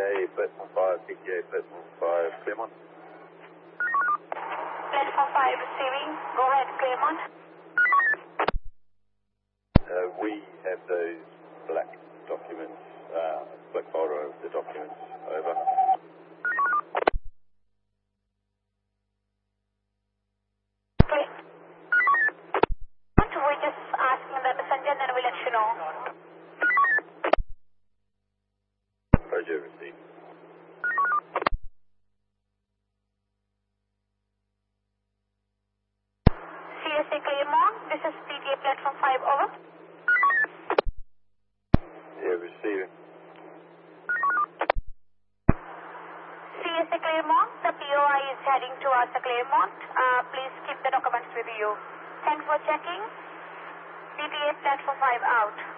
PTA platform 5, PTA platform 5, Claremont. Platform 5 receiving. Go ahead, Claremont. We have those black documents, black folder of the documents, over. Okay. We're just asking the messenger and then we'll let you know. Roger, received. CSA Claremont, this is PTA platform 5, over. Yeah, receiving. CSA Claremont, the POI is heading towards the Claremont. Please keep the documents with you. Thanks for checking. PTA platform 5 out.